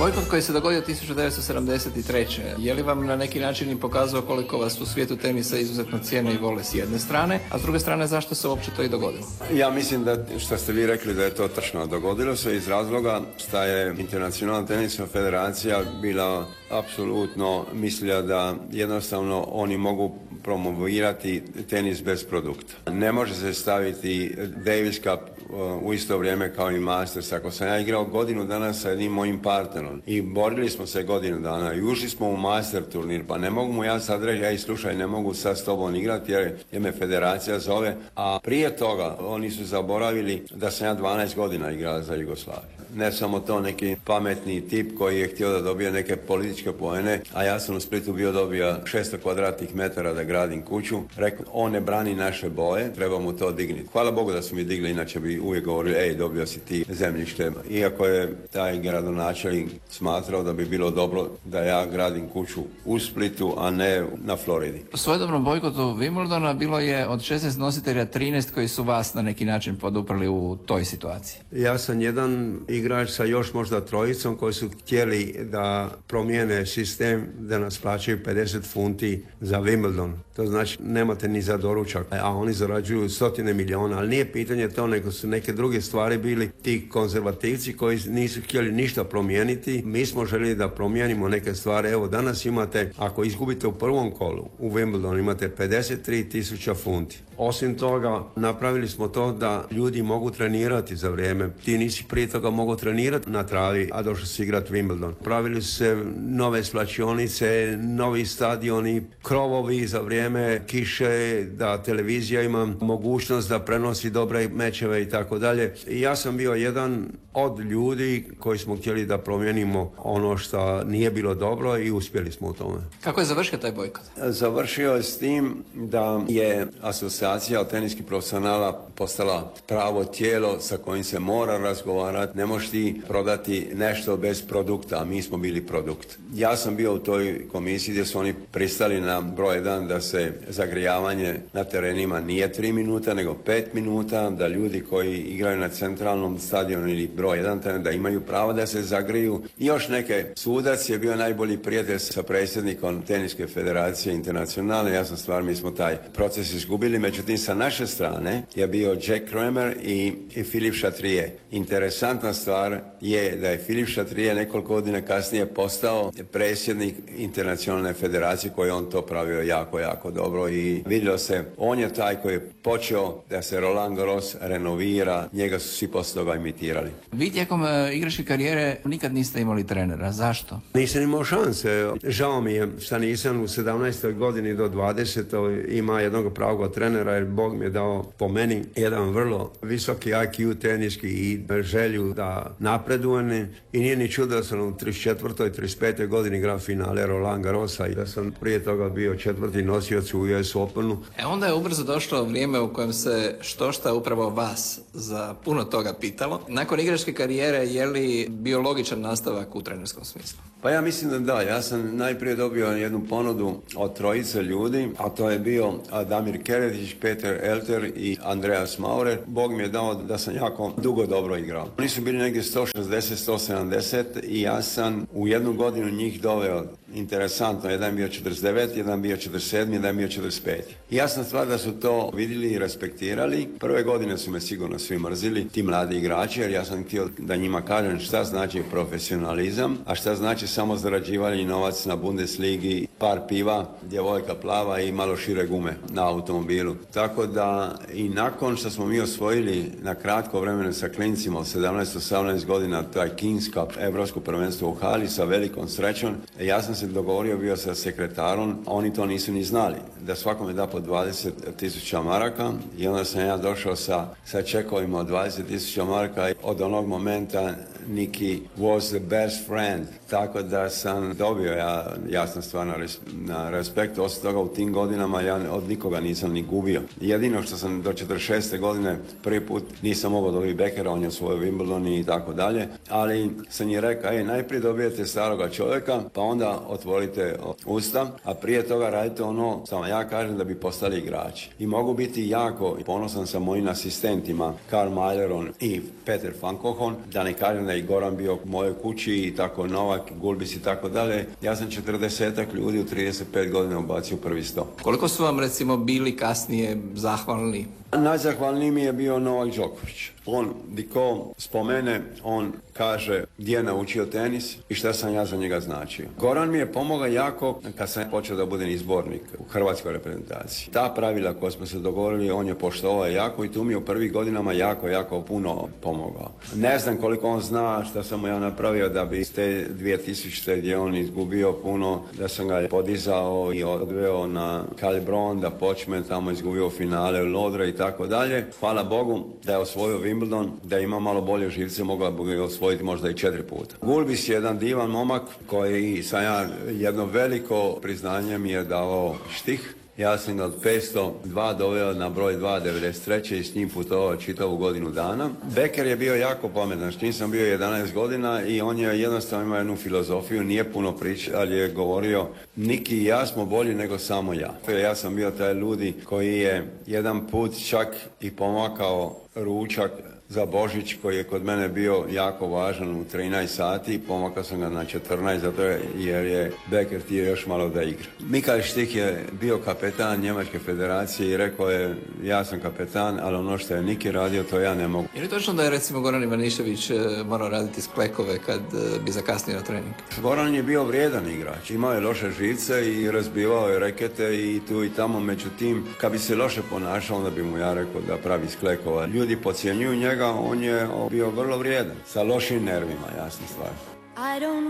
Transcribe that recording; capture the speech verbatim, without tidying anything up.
Bojkot koji se dogodio tisuću devetsto sedamdeset treće. je li vam na neki način i pokazao koliko vas u svijetu tenisa izuzetno cijene i vole s jedne strane, a s druge strane zašto se uopće to i dogodilo? Ja mislim da što ste vi rekli da je to točno. Dogodilo se iz razloga što je Internacionalna tenisna federacija bila apsolutno mislila da jednostavno oni mogu promovirati tenis bez produkta. Ne može se staviti Davis Cup u isto vrijeme kao i Masters. Ako sam ja igrao godinu dana sa jednim mojim partnerom i borili smo se godinu dana i ušli smo u Master turnir, pa ne mogu mu ja sad reći, ej slušaj, ne mogu sad s tobom igrati jer, jer me federacija zove, a prije toga oni su zaboravili da sam ja dvanaest godina igrao za Jugoslaviju. Ne samo to, neki pametni tip koji je htio da dobije neke političke poene, a ja sam u Splitu bio dobio šesto kvadratnih metara da gradim kuću. Rekao, on ne brani naše boje, treba mu to digniti. Hvala Bogu da su mi digli, inače bi uvijek govorili, ej, dobio si ti zemljište. Iako je taj gradonačelnik smatrao da bi bilo dobro da ja gradim kuću u Splitu, a ne na Floridi. U svojedobnom bojkotu Wimbledona bilo je od šesnaest nositelja trinaest koji su vas na neki način poduprli u toj situaciji. Ja sam jedan igrač sa još možda trojicom koji su htjeli da promijene sistem, da nas plaćaju pedeset funti za Wimbledon. To znači nemate ni za doručak, a oni zarađuju stotine milijuna, ali nije pitanje to, nego su neke druge stvari bili ti konzervativci koji nisu htjeli ništa promijeniti. Mi smo željeli da promijenimo neke stvari. Evo, danas imate, ako izgubite u prvom kolu u Wimbledonu, imate pedeset tri tisuća funti. Osim toga, napravili smo to da ljudi mogu trenirati za vrijeme. Ti nisi prije toga mogu trenirati na travi, a došli si igrati Wimbledon. Pravili su se nove svlačionice, novi stadioni, krovovi za vrijeme kiše, da televizija ima mogućnost da prenosi dobre mečeve i tako dalje. I ja sam bio jedan od ljudi koji smo htjeli da promijenimo ono što nije bilo dobro i uspjeli smo u tome. Kako je završio taj bojkot? Završio je s tim da je asocijacija teniskih profesionala postala pravo tijelo sa kojim se mora razgovarati. Ne možeš ti prodati nešto bez produkta, a mi smo bili produkt. Ja sam bio u toj komisiji gdje su oni pristali na broj jedan da se zagrijavanje na terenima nije tri minuta nego pet minuta, da ljudi koji igraju na centralnom stadionu ili broj jedan da imaju pravo da se zagriju. I još neke, sudac je bio najbolji prijatelj sa predsjednikom Teniske federacije internacionalne. Ja sam stvar, mi smo taj proces izgubili, međutim sa naše strane je bio Jack Kramer i, i Filip Chatrier. Interesantna stvar je da je Filip Chatrier nekoliko godina kasnije postao predsjednik Internacionalne federacije koji on to pravio jako, jako dobro i vidjelo se, on je taj koji je počeo da se Roland Garros renovira, njega su svi poslije toga imitirali. Vi tijekom e, igračke karijere nikad niste imali trenera, zašto? Nisam imao šanse. Žao mi je što nisam u sedamnaestoj godini do dvadesetoj ima jednog pravog trenera, jer Bog mi je dao po meni jedan vrlo visoki I Q teniski i želju da napredujem i nije ni čudo da sam u trideset četvrtoj trideset petoj godini igrao finale Roland Garrosa i da sam prije toga bio četvrti nosioc u U S Openu. E onda je ubrzo došlo vrijeme u kojem se štošta upravo vas za puno toga pitalo. Nakon igračke karijere je li bio logičan nastavak u trenerskom smislu? Pa ja mislim da da. Ja sam najprije dobio jednu ponudu od trojice ljudi, a to je bio Damir Keretić, Peter Elter i Andreas Maurer. Bog mi je dao da sam jako dugo dobro igrao. Oni su bili negdje sto šezdeset do sto sedamdeset i ja sam u jednu godinu njih doveo. Interesantno, jedan bio četrdeset devet, jedan bio četrdeset sedam, jedan bio četrdeset pet. I jasna stvar da su to vidjeli i respektirali. Prve godine su me sigurno svi mrzili, ti mladi igrači, jer ja sam htio da njima kažem šta znači profesionalizam, a šta znači samo zarađivanje novac na Bundesligi, par piva, djevojka plava i malo šire gume na automobilu. Tako da i nakon što smo mi osvojili na kratko vremena sa klincima od sedamnaest osamnaest godina taj Kings Cup, Evropsko prvenstvo u hali sa velikom srećom, ja sam se dogovorio bio sa sekretarom, oni to nisu ni znali, da svakome da po dvadeset tisuća maraka i onda sam ja došao sa, sa čekovima od dvadeset tisuća maraka i od onog momenta Niki was the best friend. Tako da sam dobio ja jasna stvar na, res, na respekt. Osim toga u tim godinama ja od nikoga nisam ni gubio. Jedino što sam do četrdeset šeste godine prvi put nisam mogao dobiti Bekera, on je svoj Wimbledon i tako dalje, ali sam je rekao, ej, najprije dobijete staroga čovjeka, pa onda otvorite usta, a prije toga radite ono to, samo ja kažem da bi postali igrači. I mogu biti jako ponosan sa mojim asistentima, Karl Majleron i Peter Fankohon, da ne kažem da je i Goran bio u mojoj kući i tako Novak, Gulbis i tako dalje. Ja sam četrdesetak ljudi u trideset pet godina ubacio u prvi sto. Koliko su vam recimo bili kasnije zahvalni? Najzahvalniji mi je bio Novak Đoković. On, di ko spomene, on kaže gdje je naučio tenis i šta sam ja za njega značio. Goran mi je pomogao jako kad sam počeo da budem izbornik u hrvatskoj reprezentaciji. Ta pravila koja smo se dogovorili, on je poštovao jako i tu mi je u prvih godinama jako, jako puno pomogao. Ne znam koliko on zna šta sam mu ja napravio da bi iz te dvije tisućite gdje on izgubio puno, da sam ga podizao i odveo na Kalibron, da počne tamo izgubio finale u Lodre i tako dalje. Hvala Bogu da je osvojio Wimbledon, da ima malo bolje živce, mogla bi ga osvojiti možda i četiri puta. Gulbis je jedan divan momak koji sam ja jedno veliko priznanje mi je davao štih. Ja sam ga od petsto dva doveo na broj dva devedeset treće i s njim putovao čitavu godinu dana. Becker je bio jako pametan, s njim sam bio jedanaest godina i on je jednostavno imao jednu filozofiju, nije puno priča, ali je govorio Niki i ja smo bolji nego samo ja. Ja sam bio taj ljudi koji je jedan put čak i pomakao ručak za Božić koji je kod mene bio jako važan u trinaest sati, pomakao sam ga na četrnaest zato je, jer je Becker htio još malo da igra. Mikael Štih je bio kapetan Njemačke federacije i rekao je ja sam kapetan, ali ono što je Niki radio to ja ne mogu. Je li točno da je recimo Goran Ivanišević morao raditi sklekove kad bi zakasnio na trening? Goran je bio vrijedan igrač, imao je loše živce i razbivao je rekete i tu i tamo, međutim kad bi se loše ponašao onda bi mu ja rekao da pravi sklekova. Ljudi podcjenjuju njega, on je bio vrlo vrijedan, sa lošim nervima, jasna stvar.